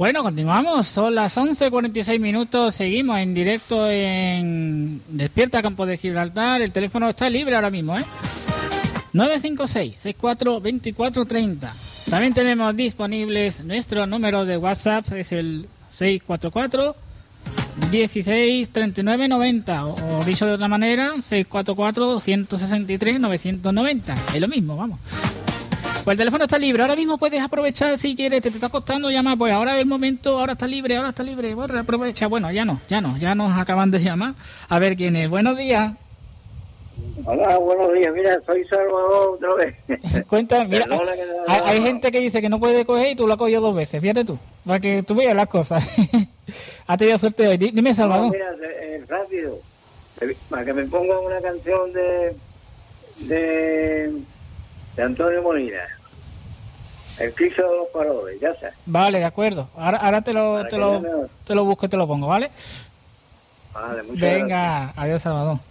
Bueno, continuamos, son las 11:46 minutos, seguimos en directo en Despierta Campo de Gibraltar, el teléfono está libre ahora mismo, 956-642430. También tenemos disponibles nuestro número de WhatsApp, es el 644-163990, o dicho de otra manera, 644-163-990, es lo mismo, vamos. Pues el teléfono está libre, ahora mismo puedes aprovechar si quieres, te está costando llamar, pues ahora es el momento, ahora está libre, bueno, aprovecha, bueno, ya nos acaban de llamar, a ver quién es, buenos días. Hola, buenos días, mira, soy Salvador otra vez. Cuenta, mira, hay gente que dice que no puede coger y tú lo has cogido 2 veces, fíjate tú, para que tú veas las cosas. Has tenido suerte hoy, dime Salvador. No, mira, rápido, para que me pongan una canción de Antonio Molina, El Cristo de los Faroles, ya está. Vale, de acuerdo. Ahora te lo busco y te lo pongo, ¿vale? Vale, muchas Venga, gracias. adiós Salvador.